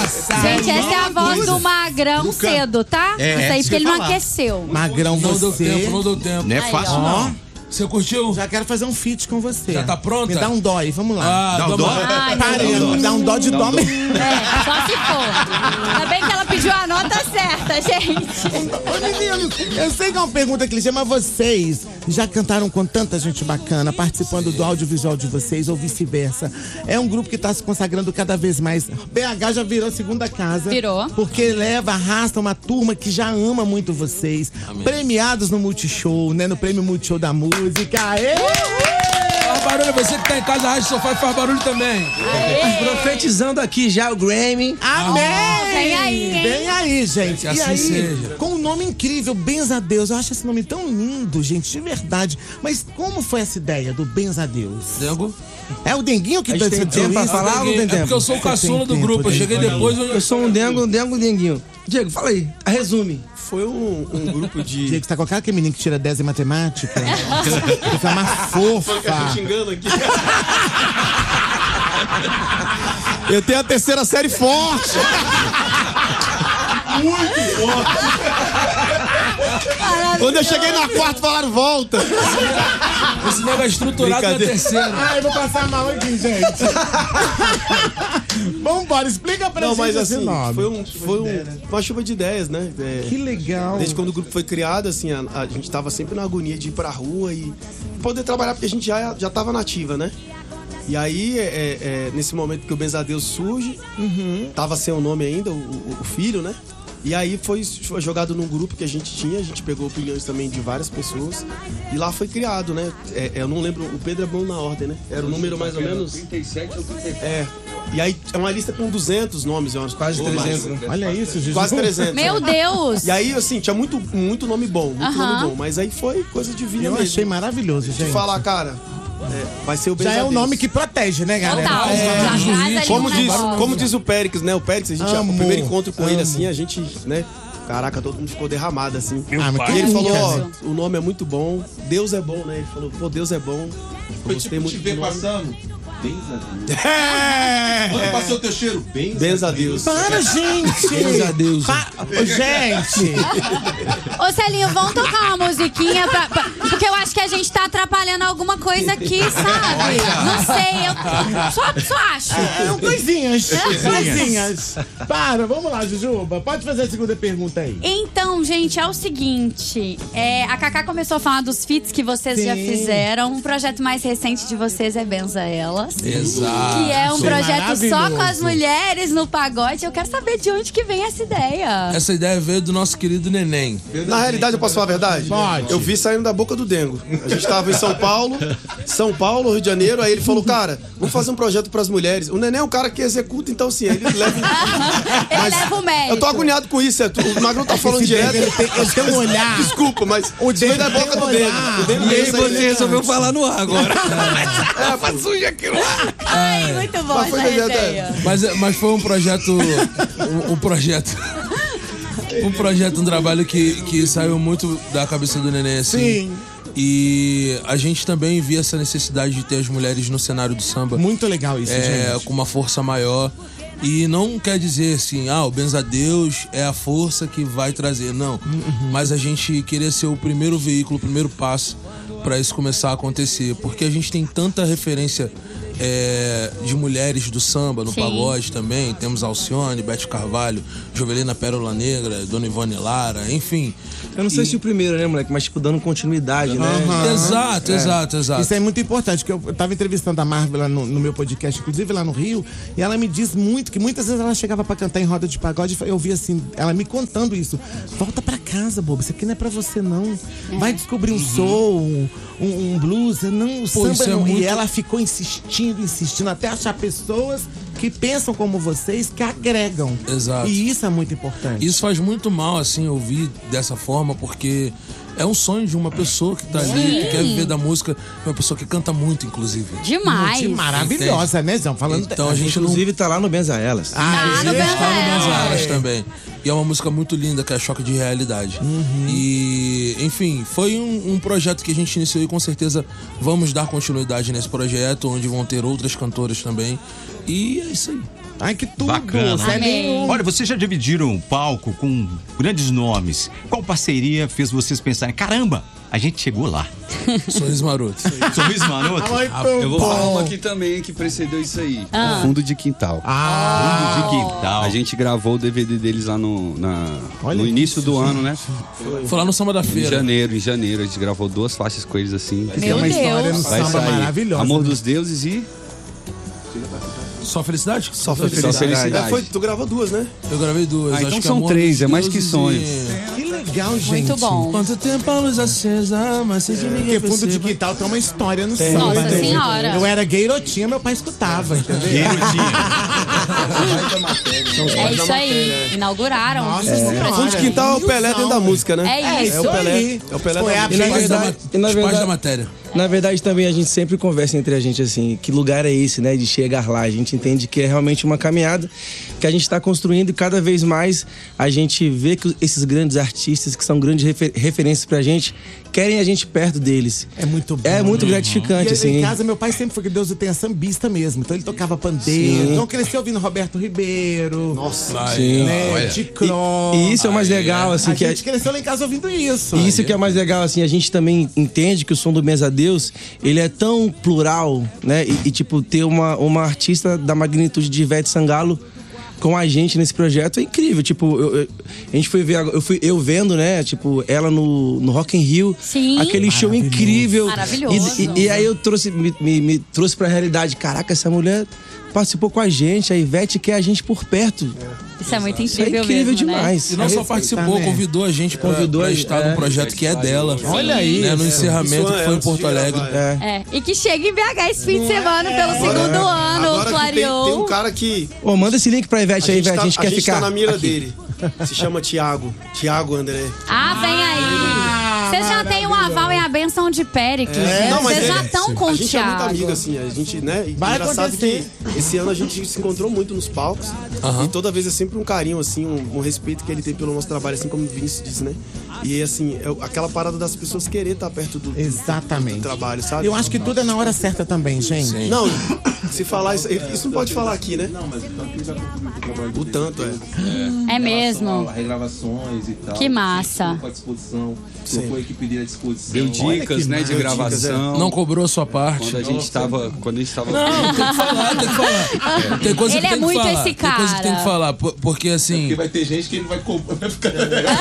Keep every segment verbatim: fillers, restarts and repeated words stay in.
Gente, essa é a voz do Magrão Luca. cedo, tá? É, Isso aí, isso porque ele que eu não ia falar. aqueceu. Magrão, Não você... deu tempo, não deu tempo. Não é Aí, fácil, ó. não. Você curtiu? Já quero fazer um feat com você. Já tá pronta? Me dá um dó aí, vamos lá. Ah, Dá um dá dó? uma- Ai, Parei, meu Deus. dá um dó de dó mesmo. É, só se for. Ainda bem que ela pediu a nota certa, gente. Ô, menino, eu sei que é uma pergunta clichê, mas vocês já cantaram com tanta gente bacana, participando do audiovisual de vocês ou vice-versa. É um grupo que está se consagrando cada vez mais. B H já virou segunda casa. Virou. Porque leva, arrasta uma turma que já ama muito vocês. Premiados no Multishow, né? No Prêmio Multishow da Música. Aê! Faz barulho, você que tá em casa, Rádio Sofá, faz barulho também. Profetizando aqui já o Grammy. Amém! Vem aí, hein? Vem aí, gente. Que E assim aí, seja. com um nome incrível, Benza a Deus. Eu acho esse nome tão lindo, gente, de verdade. Mas como foi essa ideia do Benza a Deus? Dengo? É o Denguinho que A gente tem decidiu tempo pra isso? falar ou não tem É porque tempo? eu sou o Você caçula tem do tempo, grupo, eu cheguei Dengo. depois. Eu... Eu sou um dengo, um dengo, um denguinho. Diego, fala aí. Resume. Foi um, um grupo de... Diego, você tá com aquele menino que tira dez em matemática? Fica uma fofa. xingando aqui. Eu tenho a terceira série forte. Quando eu cheguei na quarta, falaram volta. Esse negócio estruturado na Brincadeira. terceira. Ai, eu vou passar mal aqui, gente. Vambora, explica pra Não, gente mas esse assim, nome. foi, um, foi um, uma chuva de ideias, né? É, Que legal. Desde quando o grupo foi criado, assim, a, a gente tava sempre na agonia de ir pra rua e poder trabalhar, porque a gente já, já tava nativa, né? E aí, é, é, nesse momento que o Benza a Deus surge, tava sem o nome ainda, o, o- o filho, né? E aí foi, foi jogado num grupo que a gente tinha, a gente pegou opiniões também de várias pessoas. E lá foi criado, né? É, eu não lembro, o Pedro é bom na ordem, né? Era o número mais ou menos... trinta e sete ou trinta e sete. É. E aí é uma lista com duzentos nomes, eu acho. Quase Ou mais. trezentos, né? Olha isso, Gigi. Quase trezentos. Meu né? Deus. E aí, assim, tinha muito, muito nome bom, muito Aham. nome bom. Mas aí foi coisa divina Eu mesmo. achei maravilhoso, gente. De falar, cara, é, vai ser o Já é o Benza nome Deus. que protege, né, galera? Total. É. Já traz ali Como um diz, negócio. como diz o Périx, né? O Périx, a gente, Amo, o primeiro encontro com ele, amo. assim, a gente, né? Caraca, todo mundo ficou derramado, assim. Ah, mas E que ele falou, lindo. ó, o nome é muito bom, Deus é bom, né? Ele falou, pô, Deus é bom. Foi Gostei tipo muito te do ver nome. passando. Benza Deus. É. Quando passou o teu cheiro? Benza, Benza a Deus. Para, gente! Benza a Deus. Pa- Ô, gente! Ô, Celinho, vamos tocar uma musiquinha pra, pra- porque eu acho que a gente tá atrapalhando alguma coisa aqui, sabe? Não sei, eu só, só acho. É, coisinhas. Coisinhas. Para, vamos lá, Jujuba. Pode fazer a segunda pergunta aí. Então, gente, é o seguinte. é, a Cacá começou a falar dos feats que vocês Sim. já fizeram. Um projeto mais recente de vocês é Benza Elas. Exato. Que é um Sim. projeto só com as Maravilhoso. mulheres no pagode. Eu quero saber de onde que vem essa ideia. Essa ideia veio do nosso querido Neném. Na realidade, eu posso falar a verdade? Pode. Eu vi saindo da boca do Dengo. A gente tava em São Paulo, São Paulo, Rio de Janeiro, aí ele falou, cara, vamos fazer um projeto pras mulheres. O Neném é um cara que executa, então assim, ele leva... Ele leva o mérito. Eu tô agoniado com isso, é, tu- o Magrão tá falando Esse direto. Dengo, ele tem- ele tem um olhar. Desculpa, mas O isso veio da Dengo boca tem do um Dengo. olhar. O Dengo E aí pensa você resolveu elegante. falar no ar agora. É, tá suja aquilo lá. Ai, muito bom Mas foi essa ideia ideia. Mas, mas foi um projeto. Um, um projeto. Um projeto, um trabalho que, que saiu muito da cabeça do Neném, assim. Sim. E a gente também via essa necessidade de ter as mulheres no cenário do samba. Muito legal isso, é, gente. com uma força maior. E não quer dizer assim, ah, o Benza Deus é a força que vai trazer. Não. Mas a gente queria ser o primeiro veículo, o primeiro passo para isso começar a acontecer. Porque a gente tem tanta referência é, de mulheres do samba, no Sim. pagode também. Temos Alcione, Bete Carvalho, Jovelina Pérola Negra, Dona Ivone Lara, enfim. Eu não sei E- se o primeiro, né, moleque? Mas tipo, dando continuidade, né? Aham. Exato, exato, exato. Isso é muito importante, que eu eu tava entrevistando a Marvel lá no, no meu podcast, inclusive lá no Rio, e ela me diz muito que muitas vezes ela chegava pra cantar em roda de pagode e eu via assim, ela me contando isso. Volta pra casa, bobo, isso aqui não é pra você não. Vai descobrir um soul, um, um blues, não, o Pô, samba isso é não. muito- E ela ficou insistindo, insistindo, até achar pessoas que pensam como vocês, que agregam. Exato. E isso é muito importante. Isso faz muito mal, assim, ouvir dessa forma, porque é um sonho de uma pessoa que tá ali, que quer viver da música, uma pessoa que canta muito, inclusive. Demais. Muito maravilhosa, né, Zão? Falando Então a gente não... Inclusive tá lá no Benza Elas. Ah, Tá no gente, Benza Está no Elas. Benza Elas também. E é uma música muito linda, que é Choque de Realidade. E, enfim, foi um, um projeto que a gente iniciou e com certeza vamos dar continuidade nesse projeto, onde vão ter outras cantoras também. E é isso aí. Ai, que tudo. Bacana. Celinho. Olha, vocês já dividiram o palco com grandes nomes. Qual parceria fez vocês pensarem, caramba, a gente chegou lá? Sorriso Maroto. Sorriso Maroto? Eu vou falar uma aqui também que precedeu isso aí. Ah. Fundo de Quintal. Ah, Fundo de Quintal. A gente gravou o D V D deles lá no, na, Olha no início isso, do gente. ano, né? Foi lá no Samba da Em Feira. janeiro, em janeiro. A gente gravou duas faixas com eles assim. é uma Meu história no Deus. Vai samba sair maravilhosa. Amor né? dos Deuses e Só felicidade? Só Só Felicidade. É, foi, tu gravou duas, né? Eu gravei duas. Ah, acho então que são Amor três, dos é mais que Deuses sonhos. e- Que legal, gente. Muito bom. Quanto tempo a luz acesa, mas se de ninguém Porque fundo de perceba. quintal tem uma história no Nossa samba. né? Senhora. Eu era gayrotinha, meu pai escutava, entendeu? É isso aí. Inauguraram. Nossa senhora. Fundo de Quintal é o Pelé dentro da música, né? É É isso. isso o Pelé. aí. É o Pelé Foi da a música. E na Pais da verdade, ma- e na os pais da verdade, matéria. na verdade também a gente sempre conversa entre a gente assim, que lugar é esse, né, de chegar lá. A gente entende que é realmente uma caminhada que a gente está construindo e cada vez mais a gente vê que esses grandes artistas que são grandes refer- referências pra gente querem a gente perto deles. É muito bom. É muito né? gratificante, E assim. em casa, meu pai sempre foi, que Deus o tenha, sambista mesmo. Então ele tocava pandeiro. Sim. Então eu cresci ouvindo Roberto Ribeiro. Nossa. Sim. Né? Ticró. E isso é o mais legal, assim, a que gente cresceu lá em casa ouvindo isso. E isso que é mais legal, assim, a gente também entende que o som do Benza a Deus, ele é tão plural, né? E, e, tipo, ter uma, uma artista da magnitude de Ivete Sangalo com a gente nesse projeto é incrível. Tipo, eu- eu- a gente foi ver, agora- eu fui eu vendo, né? Tipo, ela no, no Rock in Rio. Sim. Aquele show incrível. Maravilhoso. E, e- e aí eu trouxe, me, me, me trouxe pra realidade. Caraca, essa mulher participou com a gente, a Ivete quer a gente por perto. Isso é muito Isso é incrível, incrível mesmo, né? demais. E não só participou, né? convidou a gente pra, Convidou, pra estar é. num projeto que é dela. Olha aí. Né, no encerramento Isso que é foi em antes de Porto Alegre. gravar, É. É. E que chega em B H esse fim de semana pelo segundo ano, Agora que tem, clareou. tem um cara que Ô, manda esse link pra Ivete a aí, gente, Ivete. tá, A gente quer gente ficar. tá na mira aqui. dele. Se chama Tiago. Tiago André. Ah, vem aí. Vocês já têm o aval e a benção de Péricles, né? Não, mas Vocês é- já estão com A o gente é muito Thiago. amigo, assim, a gente, né? E Vai engraçado acontecer. que esse ano a gente se encontrou muito nos palcos. Aham. E toda vez é sempre um carinho, assim, um, um respeito que ele tem pelo nosso trabalho, assim como o Vinícius disse, né? E assim, é aquela parada das pessoas querer estar perto do, do Exatamente. trabalho, sabe? Eu acho que tudo é na hora certa também, gente. Não, se falar isso, isso não pode falar aqui, né? Não, mas o tanto que já contribuiu pro trabalho O tanto, é. É mesmo. a regravações e tal. Que massa. Ficou à disposição, colocou a equipe dele à disposição. Deu Olha dicas, que né, de massa. gravação. Não cobrou a sua parte. Quando a gente tava. Quando a gente tava. Não, tem que falar, tem que falar. Tem coisa Ele que é tem muito que falar. esse Tem coisa que tem cara. que falar. por- Porque assim. Porque vai ter gente que ele vai cobrar. Vai ficar...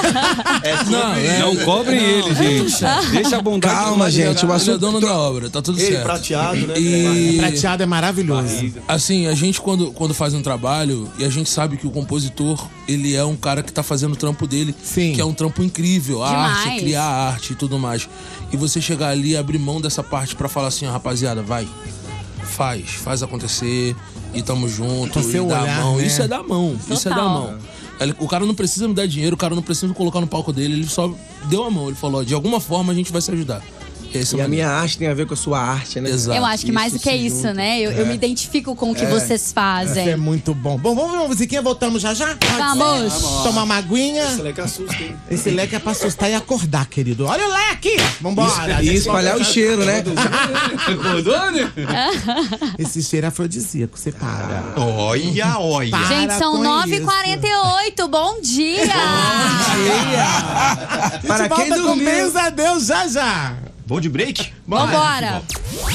é sobre Não, é- Não cobrem ele, gente. Deixa a bondade. Calma, gente. O Ele é assunto. dono da obra, tá tudo Ele certo. prateado, né? E Prateado é maravilhoso. assim, a gente quando, quando faz um trabalho e a gente sabe que o compositor, ele é um cara que tá fazendo o trampo dele, Sim. que é um trampo incrível, a Demais. arte, criar a arte e tudo mais. E você chegar ali e abrir mão dessa parte pra falar assim, ó, rapaziada, vai, faz, faz acontecer e tamo junto, Com e seu dá a olhar, mão. né? Isso é dar a mão, isso é dar a Total. mão. Ele- O cara não precisa me dar dinheiro, o cara não precisa me colocar no palco dele, ele só deu a mão, ele falou, ó, de alguma forma a gente vai se ajudar. E, é esse E a maneiro. minha arte tem a ver com a sua arte, né? Exato. Eu acho que mais do que isso, né? Eu, eu me identifico com o que vocês Isso fazem. é muito bom. Bom, vamos ver uma musiquinha, voltamos já já? Vamos. Tomar uma aguinha. Esse leque assusta, hein? Esse leque é pra assustar e acordar, querido. Olha o leque! Vambora! E espalhar o cheiro, né? Acordou, né? Esse cheiro é afrodisíaco, você para. Olha, olha. Para Gente, são com nove e isso. quarenta e oito. Bom dia! A gente Para quem volta com dormiu. Benza a Deus já já. Vou de break? Vambora!